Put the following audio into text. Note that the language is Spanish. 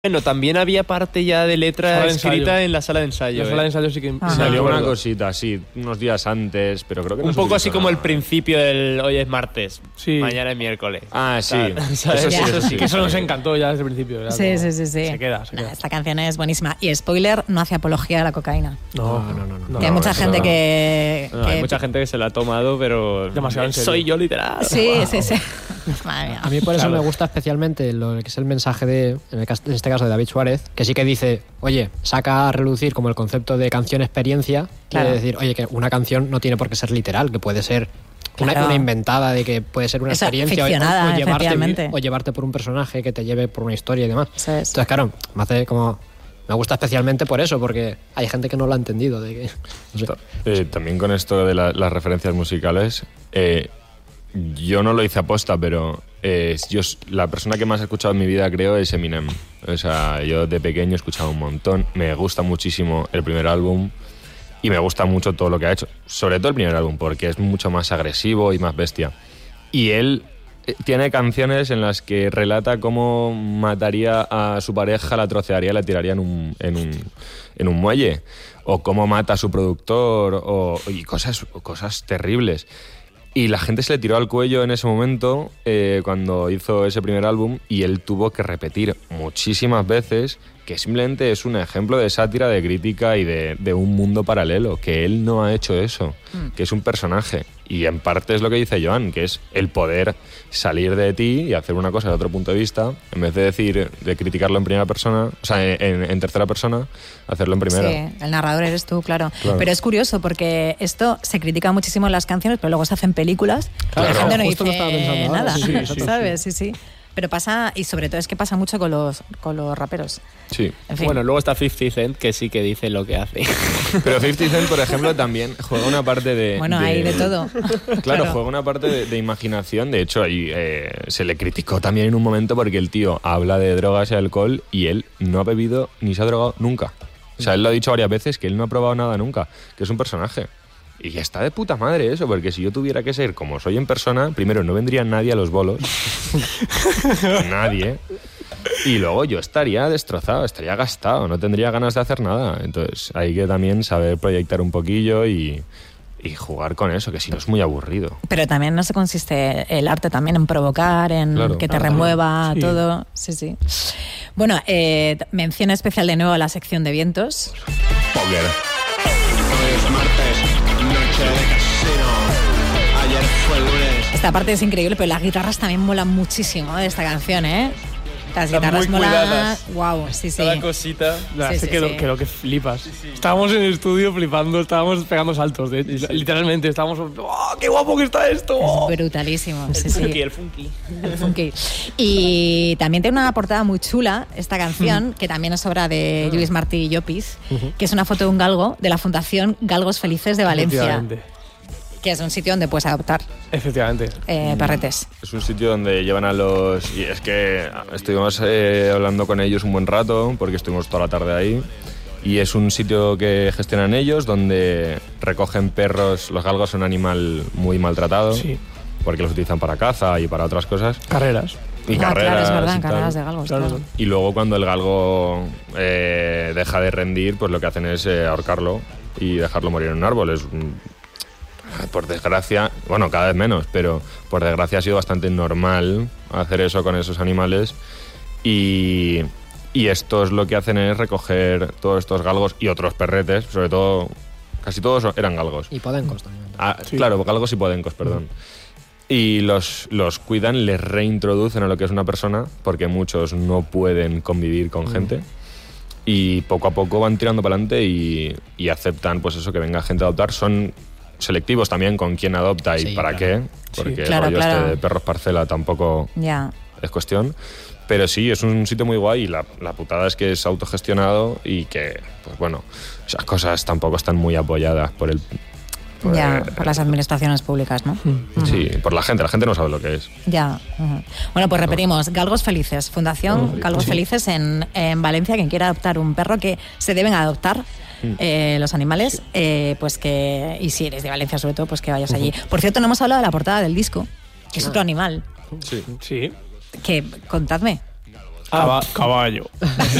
Bueno, también había parte ya de letra escrita en la sala de ensayo. La sala de ensayo sí que... Salió una cosita, sí, unos días antes, pero creo que no un poco así como el principio del hoy es martes, sí. Mañana es miércoles. Ah, sí. Eso sí. Eso nos encantó ya desde el principio. Sí. Se queda. Esta canción es buenísima. Y spoiler, no hace apología de la cocaína. No. Que hay mucha gente que... Hay mucha gente que se la ha tomado, pero... Demasiado en serio. Soy yo literal. Sí. Madre mía. A mí por eso me gusta especialmente lo que es el mensaje en este caso de David Suárez, que sí que dice, oye, saca a relucir como el concepto de canción experiencia, claro. De decir, oye, que una canción no tiene por qué ser literal, que puede ser una inventada, de que puede ser una experiencia o llevarte por un personaje que te lleve por una historia y demás. Entonces, claro, me gusta especialmente por eso, porque hay gente que no lo ha entendido. También con esto de las referencias musicales, yo no lo hice aposta, pero la persona que más he escuchado en mi vida, creo, es Eminem. O sea, yo de pequeño he escuchado un montón. Me gusta muchísimo el primer álbum y me gusta mucho todo lo que ha hecho. Sobre todo el primer álbum, porque es mucho más agresivo y más bestia. Y él tiene canciones en las que relata cómo mataría a su pareja, la trocearía y la tiraría en un muelle. O cómo mata a su productor, y cosas terribles. Y la gente se le tiró al cuello en ese momento cuando hizo ese primer álbum, y él tuvo que repetir muchísimas veces que simplemente es un ejemplo de sátira, de crítica y de un mundo paralelo, que él no ha hecho eso, que es un personaje. Y en parte es lo que dice Joan, que es el poder salir de ti y hacer una cosa de otro punto de vista, en vez de criticarlo en primera persona, o sea, en tercera persona, hacerlo en primera. Sí, el narrador eres tú, claro. Pero es curioso porque esto se critica muchísimo en las canciones, pero luego se hacen películas y la gente no dice nada, ¿sabes? Sí. Pero pasa, y sobre todo es que pasa mucho con los raperos. Sí. En fin. Bueno, luego está 50 Cent, que sí que dice lo que hace. Pero 50 Cent, por ejemplo, también juega una parte de... Bueno, hay de todo. Claro, juega una parte de imaginación. De hecho, ahí se le criticó también en un momento porque el tío habla de drogas y alcohol y él no ha bebido ni se ha drogado nunca. O sea, él lo ha dicho varias veces, que él no ha probado nada nunca, que es un personaje. Y está de puta madre eso, porque si yo tuviera que ser como soy en persona, primero no vendría nadie a los bolos. Nadie. Y luego yo estaría destrozado, estaría gastado, no tendría ganas de hacer nada. Entonces hay que también saber proyectar un poquillo y jugar con eso, que si no es muy aburrido. Pero también no se consiste el arte también en provocar, en que te remueva todo. Sí. Bueno, mención especial de nuevo a la sección de vientos. Póker. Noche de casino. Ayer fue el lunes. Esta parte es increíble, pero las guitarras también molan muchísimo de esta canción, ¿eh? Las guitarras molan. Wow, sí. Cada cosita. Creo que flipas. Sí. Estábamos en el estudio flipando, estábamos pegando saltos. Literalmente, estábamos... ¡Oh, qué guapo que está esto! Es brutalísimo. El funky. Y también tiene una portada muy chula, esta canción, que también es obra de Lluís Martí y Llopis, que es una foto de un galgo de la Fundación Galgos Felices de Valencia. Que es un sitio donde puedes adoptar. Efectivamente. Perretes. Es un sitio donde llevan a los... Y es que estuvimos hablando con ellos un buen rato, porque estuvimos toda la tarde ahí. Y es un sitio que gestionan ellos, donde recogen perros. Los galgos son un animal muy maltratado, porque los utilizan para caza y para otras cosas. Carreras. Y carreras. Claro, es verdad, carreras de galgos. Claro. Y luego cuando el galgo deja de rendir, pues lo que hacen es ahorcarlo y dejarlo morir en un árbol. Por desgracia, bueno, cada vez menos, pero por desgracia ha sido bastante normal hacer eso con esos animales y estos lo que hacen es recoger todos estos galgos y otros perretes, sobre todo, casi todos eran galgos. Y podencos también. Claro, galgos y podencos, perdón. Y los cuidan, les reintroducen a lo que es una persona, porque muchos no pueden convivir con gente. Y poco a poco van tirando para adelante y aceptan pues eso, que venga gente a adoptar. Son selectivos también con quién adopta y para qué, porque el rollo este de perros parcela tampoco es cuestión. Pero sí, es un sitio muy guay y la putada es que es autogestionado y que, pues bueno, esas cosas tampoco están muy apoyadas por las administraciones públicas, ¿no? Sí, por la gente no sabe lo que es. Bueno, pues repetimos, Galgos Felices, Fundación Galgos Felices en Valencia, quien quiera adoptar un perro, que se deben adoptar los animales, pues que, y si eres de Valencia sobre todo, pues que vayas allí. Por cierto, no hemos hablado de la portada del disco, que es otro animal. Sí. Que, contadme. Caballo.